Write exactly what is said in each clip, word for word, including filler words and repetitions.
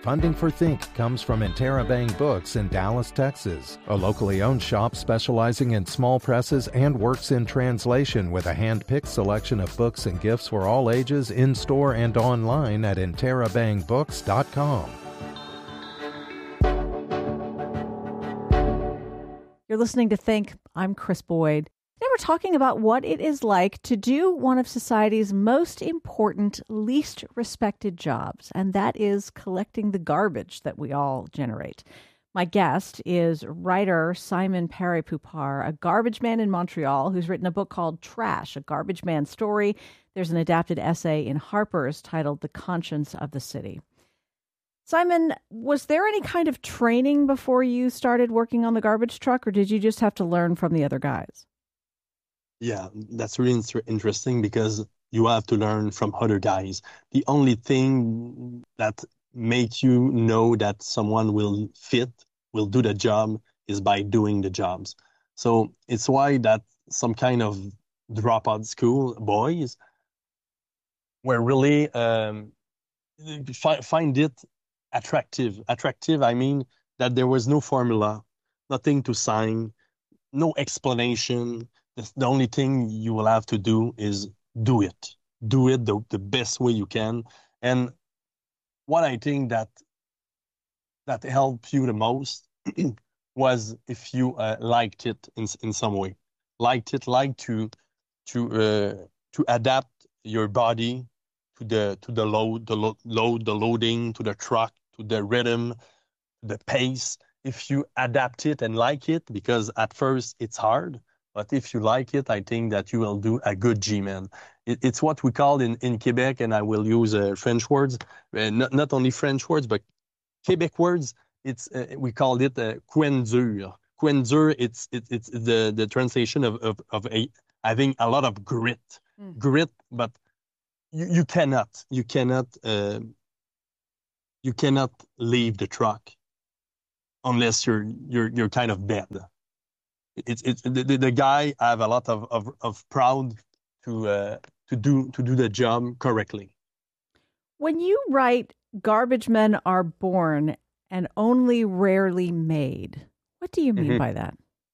Funding for Think comes from Interabang Books in Dallas, Texas, a locally owned shop specializing in small presses and works in translation with a hand-picked selection of books and gifts for all ages in-store and online at interabang books dot com. You're listening to Think. I'm Chris Boyd. Today we're talking about what it is like to do one of society's most important, least respected jobs, and that is collecting the garbage that we all generate. My guest is writer Simon Paré-Poupart, a garbage man in Montreal who's written a book called Trash, A Garbage Man's Story. There's an adapted essay in Harper's titled The Conscience of the City. Simon, was there any kind of training before you started working on the garbage truck, or did you just have to learn from the other guys? Yeah, that's really inter- interesting because you have to learn from other guys. The only thing that makes you know that someone will fit, will do the job, is by doing the jobs. So it's why that some kind of dropout school boys were really um, fi- find it attractive. Attractive, I mean that there was no formula, nothing to sign, no explanation. The only thing you will have to do is do it. Do it the, the best way you can. And what I think that that helped you the most was if you uh, liked it in in some way. Liked it, like to to uh, to adapt your body to the to the load, the lo- load, the loading, to the truck, to the rhythm, the pace. If you adapt it and like it, because at first it's hard. But if you like it, I think that you will do a good G-man. It, it's what we call in, in Quebec, and I will use uh, French words, uh, not, not only French words, but Quebec words. It's uh, we call it uh, coin dur. Coin dur, it's, it, it's the, the translation of, of, of a, having a lot of grit. Mm. Grit, but you, you cannot, you cannot, uh, you cannot leave the truck unless you're, you're, you're kind of bad. It's it's the, the, the guy have a lot of of, of proud to uh, to do to do the job correctly. When you write "Garbage men are born and only rarely made," what do you mean mm-hmm. by that?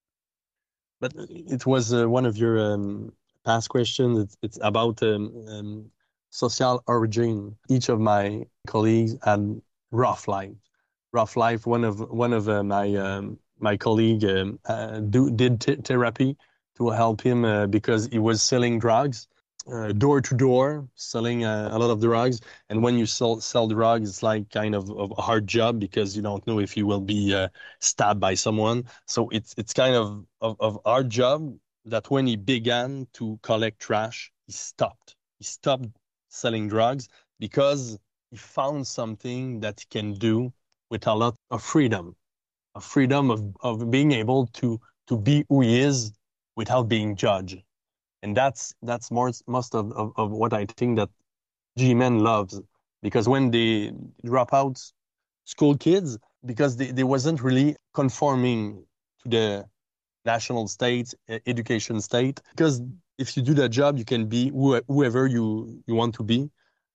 But it was uh, one of your um, past questions. It's, it's about um, um, social origin. Each of my colleagues had rough life. Rough life. One of one of uh, my um, my colleague um, uh, do, did t- therapy to help him uh, because he was selling drugs, uh, door to door, selling uh, a lot of drugs. And when you sell, sell drugs, it's like kind of, of a hard job because you don't know if you will be uh, stabbed by someone. So it's it's kind of, of, of hard job that when he began to collect trash, he stopped. He stopped selling drugs because he found something that he can do with a lot of freedom. A freedom of, of being able to to be who he is without being judged. And that's that's more, most of, of, of what I think that G-Men loves. Because when they drop out school kids, because they, they wasn't really conforming to the national state, education state. Because if you do that job, you can be who, whoever you, you want to be.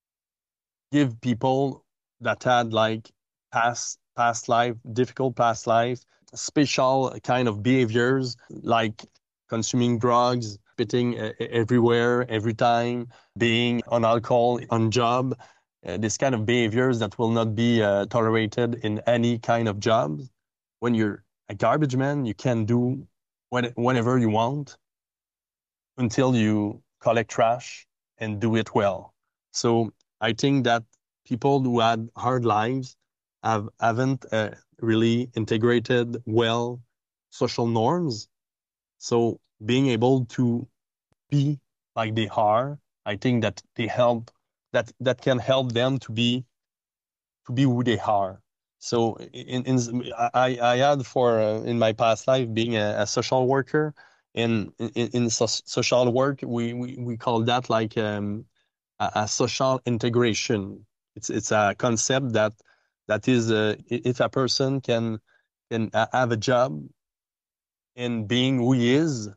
Give people that had like past past life, difficult past life, special kind of behaviors like consuming drugs, spitting uh, everywhere, every time, being on alcohol, on job, uh, this kind of behaviors that will not be uh, tolerated in any kind of job. When you're a garbage man, you can do when, whenever you want until you collect trash and do it well. So I think that people who had hard lives have, haven't uh, really integrated well social norms. So being able to be like they are, I think that they help, that, that can help them to be, to be who they are. So in, in I, I had for, uh, in my past life, being a, a social worker, in, in, in so, social work, we, we, we call that like um, a, a social integration. It's it's a concept that that is uh, if a person can can have a job in being who he is,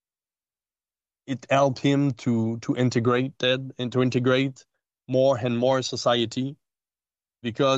it helps him to to integrate that and to integrate more and more society, because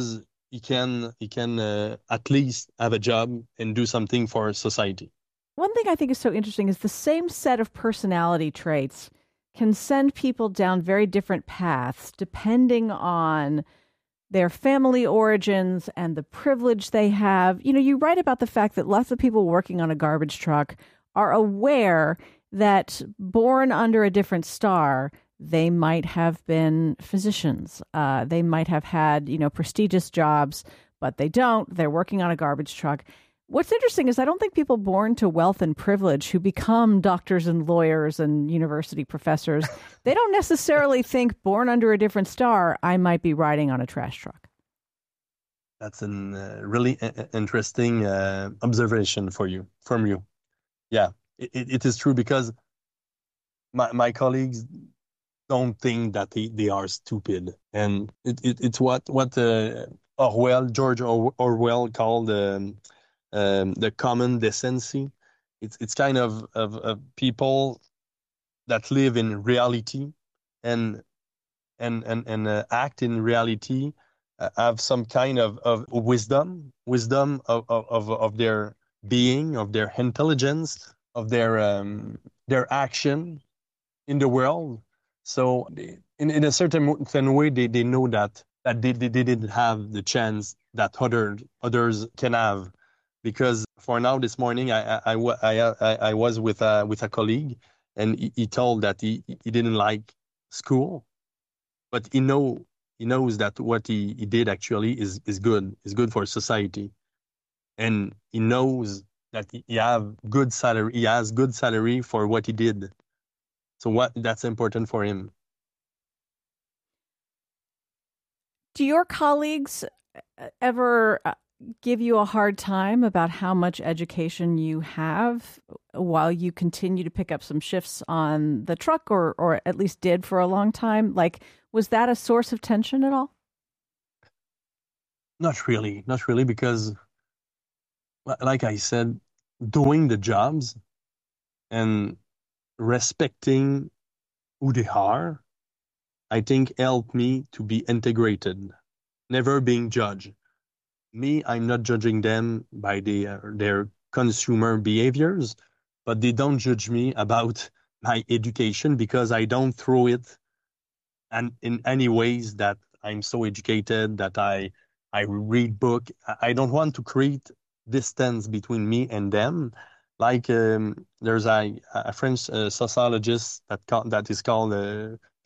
he can he can uh, at least have a job and do something for society. One thing I think is so interesting is the same set of personality traits can send people down very different paths depending on their family origins and the privilege they have. You know, you write about the fact that lots of people working on a garbage truck are aware that born under a different star, they might have been physicians. Uh, they might have had, you know, prestigious jobs, but they don't. They're working on a garbage truck. What's interesting is I don't think people born to wealth and privilege who become doctors and lawyers and university professors, they don't necessarily think born under a different star, I might be riding on a trash truck. That's a uh, really uh, interesting uh, observation for you, from you. Yeah, it, it is true because my, my colleagues don't think that they, they are stupid. And it, it, it's what, what uh, Orwell, George Orwell called um, um, the common decency. It's it's kind of, of, of people that live in reality and and and, and uh, act in reality, uh, have some kind of, of wisdom, wisdom of, of, of their being, of their intelligence, of their um, their action in the world. So they, in, in a certain, certain way, they, they know that, that they, they, they didn't have the chance that other, others can have. Because for now, this morning, I I, I, I, I was with a, with a colleague, and he, he told that he, he didn't like school, but he know he knows that what he, he did actually is, is good, is good for society. And he knows that he have good salary, he has good salary for what he did. So what that's important for him. Do your colleagues ever give you a hard time about how much education you have while you continue to pick up some shifts on the truck, or or at least did for a long time? Like, was that a source of tension at all? Not really, not really, because like I said, doing the jobs and respecting who they are, I think helped me to be integrated, never being judged. Me, I'm not judging them by the, uh, their consumer behaviors, but they don't judge me about my education because I don't throw it and in any ways that I'm so educated, that I I read book. I don't want to create distance between me and them. Like um, there's a, a French uh, sociologist that call, that is called uh,